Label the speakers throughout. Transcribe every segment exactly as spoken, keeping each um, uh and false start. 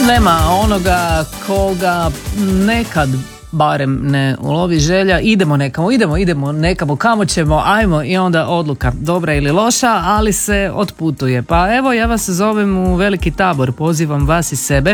Speaker 1: Nema onoga koga nekad barem ne ulovi želja, idemo nekamo, idemo, idemo nekamo, kamo ćemo, ajmo, i onda odluka, dobra ili loša, ali se otputuje. Pa evo, ja vas zovem u Veliki Tabor, pozivam vas i sebe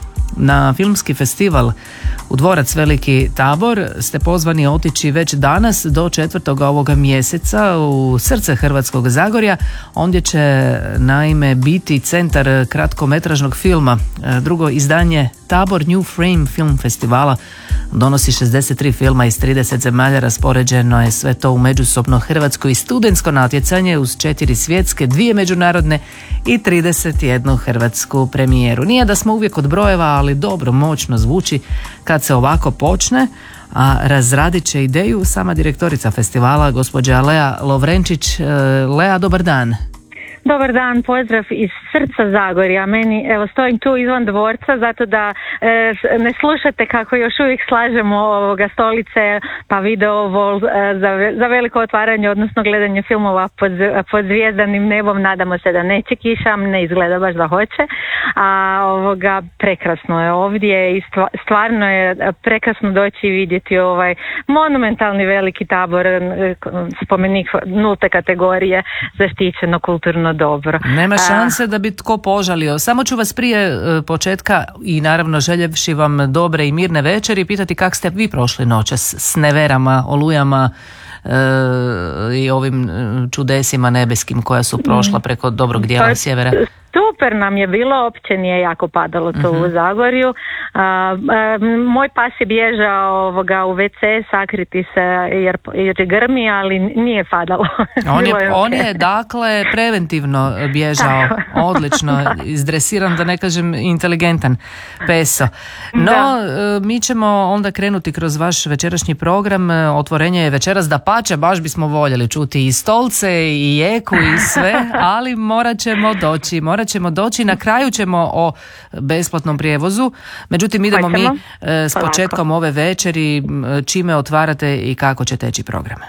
Speaker 1: na filmski festival u dvorac Veliki Tabor. Ste pozvani otići već danas do četvrtoga ovoga mjeseca u srce Hrvatskog Zagorja. Ondje će naime biti centar kratkometražnog filma. Drugo izdanje Tabor New Frame Film Festivala donosi šezdeset tri filma iz trideset zemalja, raspoređeno je sve to u međusobno hrvatsko i studentsko natjecanje uz četiri svjetske, dvije međunarodne i trideset jednu hrvatsku premijeru. Nije da smo uvijek od brojeva, ali dobro, moćno zvuči kad se ovako počne, a razradit će ideju sama direktorica festivala, gospođa Lea Lovrenčić. Lea, dobar dan.
Speaker 2: Dobar dan, pozdrav iz srca Zagorja. Meni, evo, stojim tu izvan dvorca zato da e, ne slušate kako još uvijek slažemo ovoga stolice, pa video vol, e, za, za veliko otvaranje, odnosno gledanje filmova pod, pod zvijezdanim nebom. Nadamo se da neće kiša, ne izgleda baš da hoće. A ovoga, prekrasno je ovdje i stvarno je prekrasno doći i vidjeti ovaj monumentalni Veliki Tabor, spomenik nulte kategorije, zaštićeno kulturno dobro.
Speaker 1: Nema šanse da bi tko požalio. Samo ću vas prije početka i naravno željevši vam dobre i mirne večeri pitati kako ste vi prošli noćas s neverama, olujama e, i ovim čudesima nebeskim koja su prošla preko dobrog dijela pa, sjevera.
Speaker 2: Super nam je bilo, opće nije jako padalo to uh-huh. u Zagorju. A, a, moj pas je bježao ovoga u ve ce sakriti se jer, jer grmi, ali nije padalo.
Speaker 1: On je, je on je dakle preventivno bježao, odlično, izdresiran, da ne kažem inteligentan peso. No, da. Mi ćemo onda krenuti kroz vaš večerašnji program. Otvorenje je večeras, da pače, baš bismo voljeli čuti i stolce i jeku i sve, ali morat ćemo doći, morat ćemo doći, na kraju ćemo o besplatnom prijevozu. Međutim, idemo mi s početkom ove večeri, čime otvarate i kako će teći programe.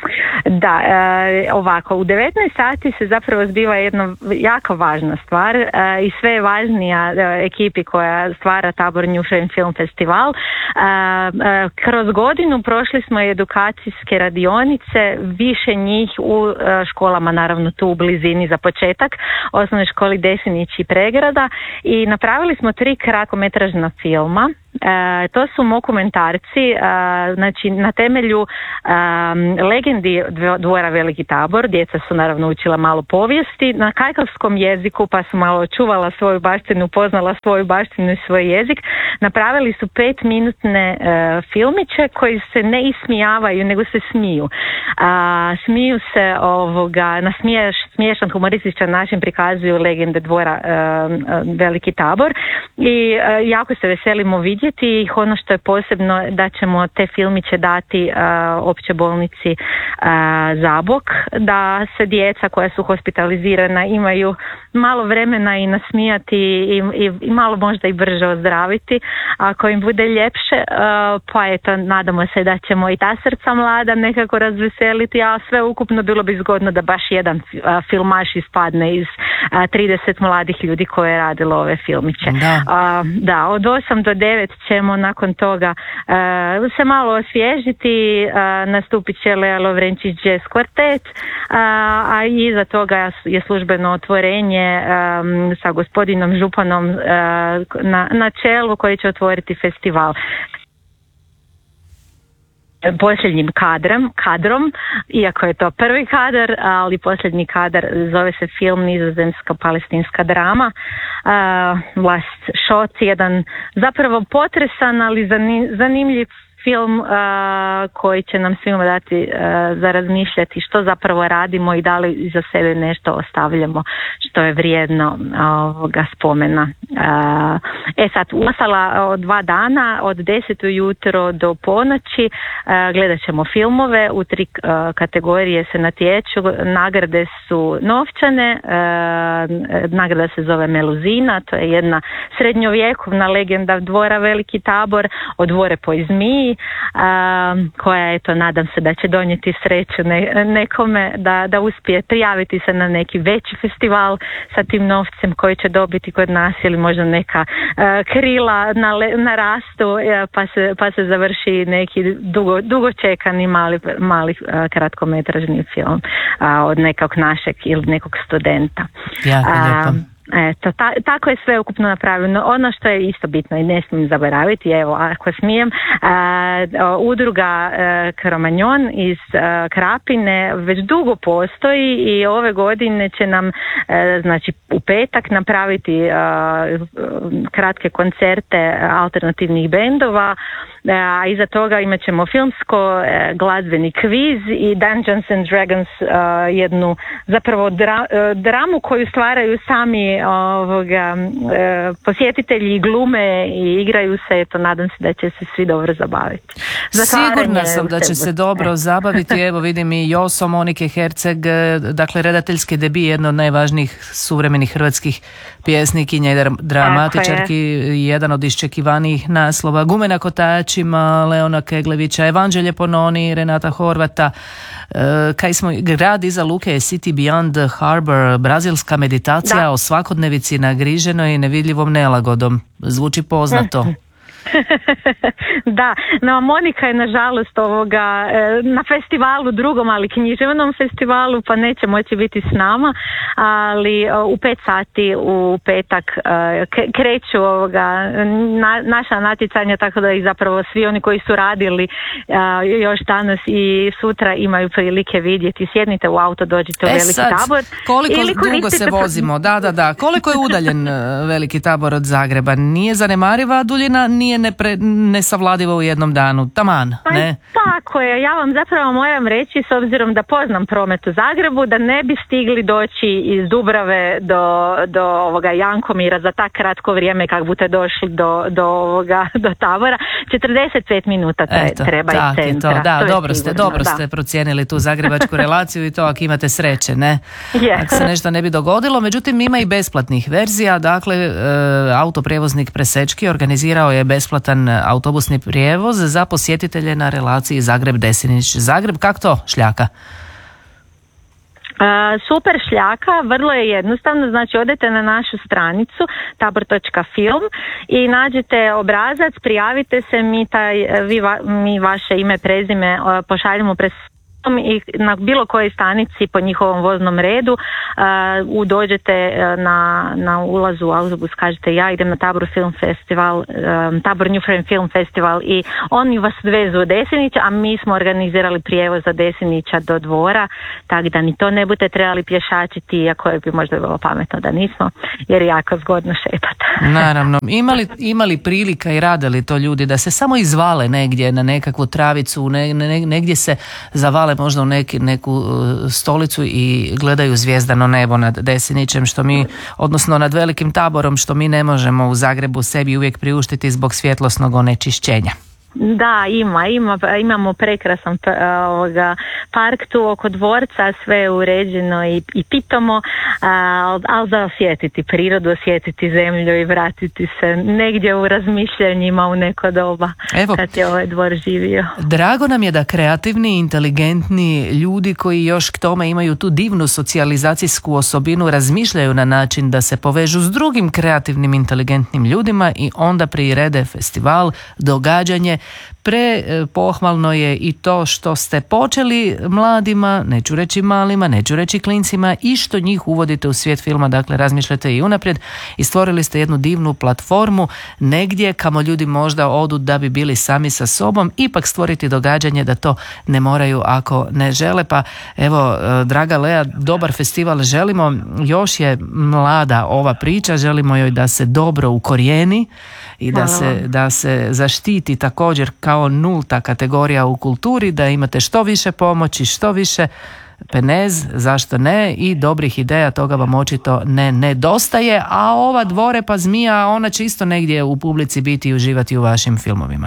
Speaker 2: Da, e, ovako, u devetnaest sati se zapravo zbiva jedna jako važna stvar e, i sve je važnija e, ekipi koja stvara Tabor New Frame Film Festival. E, e, kroz godinu prošli smo edukacijske radionice, više njih u e, školama, naravno tu u blizini za početak, osnovnoj školi Desinić i Pregrada, i napravili smo tri kratkometražna filma. E, to su dokumentarci, e, znači na temelju e, legendi dvora Veliki Tabor. Djeca su naravno učila malo povijesti na kajkavskom jeziku, pa su malo čuvala svoju baštinu, poznala svoju baštinu i svoj jezik. Napravili su pet minutne e, filmiće koji se ne ismijavaju, nego se smiju. A, smiju se ovoga, na smiješ, smiješan humorističan način prikazuju legende dvora e, Veliki Tabor i e, jako se veselimo vidjeti ih. Ono što je posebno, da ćemo te filmiće dati e, opće bolnici e, Zabok, da se djeca koja su hospitalizirana imaju malo vremena i nasmijati i, i, i malo možda i brže ozdraviti ako im bude ljepše, e, pa eto, nadamo se da ćemo i ta srca mlada nekako razveseliti, a sve ukupno bilo bi zgodno da baš jedan a, filmaš ispadne iz a, trideset mladih ljudi koje je radilo ove filmiće. Da, a, da od osam do devet ćemo nakon toga a, se malo osvježiti, a, nastupit će Lea Lovrenčić Jazz Kvartet, a, a iza toga je službeno otvorenje a, sa gospodinom županom a, na, na čelu koji će otvoriti festival. Posljednjim kadrom, kadrom, iako je to prvi kadar, ali posljednji kadar zove se film Nizozemsko-palestinska drama. Uh, Last Shot, jedan zapravo potresan, ali zanimljiv film uh, koji će nam svima dati uh, za razmišljati što zapravo radimo i da li iza sebe nešto ostavljamo što je vrijedno ovoga spomena. Uh, e sad, ostala dva dana, od deset ujutro do ponoći, uh, gledat ćemo filmove, u tri uh, kategorije se natječu, nagrade su novčane, uh, nagrada se zove Meluzina, to je jedna srednjovjekovna legenda dvora Veliki Tabor, o dvore po Izmiji, Sloveniji, koja eto nadam se da će donijeti sreću ne, nekome da, da uspije prijaviti se na neki veći festival sa tim novcem koji će dobiti kod nas, ili možda neka krila na, na rastu, pa se, pa se završi neki dugo, dugo čekani mali, mali kratkometražni film od nekog našeg ili nekog studenta.
Speaker 1: Jako lijepo.
Speaker 2: Eto, ta, tako je sve ukupno napravljeno. Ono što je isto bitno i ne smijem zaboraviti, evo, ako smijem, a, udruga a, Kromanjon iz a, Krapine već dugo postoji i ove godine će nam, a, znači, u petak napraviti a, kratke koncerte alternativnih bendova, a iza toga imat ćemo filmsko, glazbeni kviz i Dungeons and Dragons, jednu zapravo dra, dramu koju stvaraju sami ovoga, posjetitelji, glume i igraju se, eto, nadam se da će se svi dobro zabaviti.
Speaker 1: Sigurna sam da će se dobro zabaviti. Evo vidim i Joso Monike Herceg, dakle redateljski debi, jedno od najvažnijih suvremenih hrvatskih pjesnikinja i dramatičarki, jedan od iščekivanijih naslova. Gumena Kotačima, Leona Keglevića, Evanđelje Pononi, Renata Horvata, kaj smo, grad iza luke je City Beyond Harbor, brazilska meditacija da. O svakodnevici nagriženoj i nevidljivom nelagodom. Zvuči poznato.
Speaker 2: Da, no Monika je nažalost ovoga na festivalu drugom, ali književnom festivalu, pa neće moći biti s nama, ali u pet sati u petak kreću ovoga na, naša natjecanja, tako da i zapravo svi oni koji su radili još danas i sutra imaju prilike vidjeti. Sjednite u auto, dođite u
Speaker 1: e
Speaker 2: Veliki
Speaker 1: sad,
Speaker 2: Tabor.
Speaker 1: Koliko dugo se vozimo? Da, da, da. Koliko je udaljen Veliki Tabor od Zagreba? Nije zanemariva duljina, nije Nepre, nesavladivo u jednom danu, taman, ne?
Speaker 2: Tako je, ja vam zapravo moram reći, s obzirom da poznam promet u Zagrebu, da ne bi stigli doći iz Dubrave do, do ovoga Jankomira za tak kratko vrijeme kak budete došli do, do, ovoga, do Tabora. četrdeset pet minuta tre,
Speaker 1: Eto,
Speaker 2: treba iz centra.
Speaker 1: To, da,
Speaker 2: to
Speaker 1: dobro ste,
Speaker 2: sigurno,
Speaker 1: dobro
Speaker 2: da.
Speaker 1: ste procijenili tu zagrebačku relaciju i to ako imate sreće, ne?
Speaker 2: Yeah.
Speaker 1: Ako se nešto ne bi dogodilo, međutim ima i besplatnih verzija, dakle e, autoprijevoznik Presečki organizirao je besplatan autobusni prijevoz za posjetitelje na relaciji Zagreb-Desinić. Zagreb, kako to šljaka?
Speaker 2: Uh, super šljaka, vrlo je jednostavno, znači odete na našu stranicu tabor točka film i nađete obrazac, prijavite se, mi, taj, vi, va, mi vaše ime, prezime uh, pošaljemo pres i na bilo kojoj stanici po njihovom voznom redu uh, dođete na, na ulazu u autobus, kažete ja idem na Tabor Film Festival, um, Tabor New Frame Film Festival i oni vas vezu u Desinić, a mi smo organizirali prijevoz za Desinića do Dvora, tako da ni to ne budete trebali pješačiti, iako je bi možda bilo pametno da nismo, jer je jako zgodno šetati.
Speaker 1: Naravno, imali, imali prilika i rade li to ljudi da se samo izvale negdje na nekakvu travicu, ne, ne, negdje se zavale možda u neki, neku stolicu i gledaju zvijezdano nebo nad Desinićem, što mi, odnosno nad Velikim Taborom, što mi ne možemo u Zagrebu sebi uvijek priuštiti zbog svjetlosnog onečišćenja.
Speaker 2: Da, ima, ima, imamo prekrasan ovoga, park tu oko dvorca, sve je uređeno i, i pitomo, ali al za osjetiti prirodu, osjetiti zemlju i vratiti se negdje u razmišljanjima u neko doba. Evo, kad je ovaj dvor živio.
Speaker 1: Drago nam je da kreativni, inteligentni ljudi koji još k tome imaju tu divnu socijalizacijsku osobinu razmišljaju na način da se povežu s drugim kreativnim, inteligentnim ljudima i onda prirede festival, događanje. Pre pohvalno je i to što ste počeli mladima, neću reći malima, neću reći klincima, i što njih uvodite u svijet filma, dakle razmišljate i unaprijed i stvorili ste jednu divnu platformu negdje kamo ljudi možda odu da bi bili sami sa sobom, ipak stvoriti događanje da to ne moraju ako ne žele. Pa evo, draga Lea, dobar festival želimo, još je mlada ova priča, želimo joj da se dobro ukorijeni i da se, da se zaštiti također kao nulta kategorija u kulturi, da imate što više pomoći, što više penez, zašto ne, i dobrih ideja, toga vam očito ne nedostaje, a ova Dvore pa zmija, ona će isto negdje u publici biti i uživati u vašim filmovima.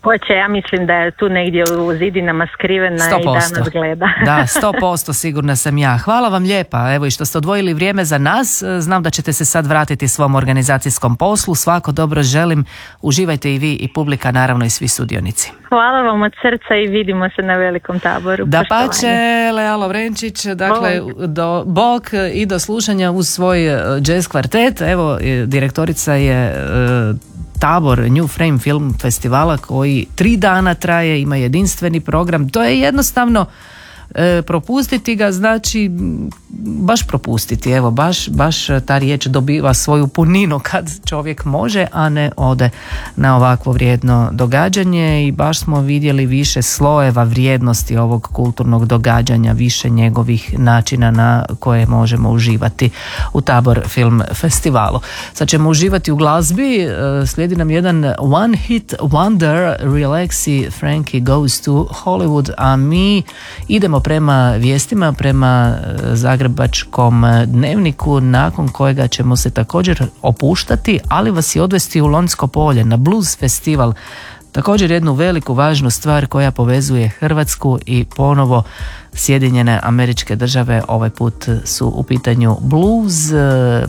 Speaker 2: Hoće, ja mislim da je tu negdje u zidinama skrivena
Speaker 1: sto posto.
Speaker 2: I da nas gleda.
Speaker 1: Da, sto posto sigurna sam ja. Hvala vam lijepa, evo i što ste odvojili vrijeme za nas. Znam da ćete se sad vratiti svom organizacijskom poslu. Svako dobro želim. Uživajte i vi i publika, naravno i svi sudionici.
Speaker 2: Hvala vam od srca i vidimo se na velikom taboru.
Speaker 1: Da pače, Lea Lovrenčić, dakle, bok. do bok i do slušanja uz svoj jazz kvartet. Evo, direktorica je tabor New Frame Film Festivala koji tri dana traje, ima jedinstveni program. To je jednostavno e, propustiti ga znači baš propustiti, evo baš, baš ta riječ dobiva svoju puninu kad čovjek može, a ne ode na ovakvo vrijedno događanje i baš smo vidjeli više slojeva vrijednosti ovog kulturnog događanja, više njegovih načina na koje možemo uživati u Tabor Film Festivalu. Sad ćemo uživati u glazbi, slijedi nam jedan One Hit Wonder, Relaxi Frankie Goes to Hollywood, a mi idemo prema vijestima, prema Zagrebačkom dnevniku, nakon kojega ćemo se također opuštati, ali vas i odvesti u Lonjsko polje na Blues festival, također jednu veliku važnu stvar koja povezuje Hrvatsku i ponovo Sjedinjene Američke Države. Ovaj put su u pitanju blues,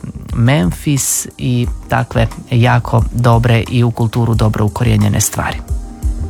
Speaker 1: Memphis i takve jako dobre i u kulturu dobro ukorijenjene stvari.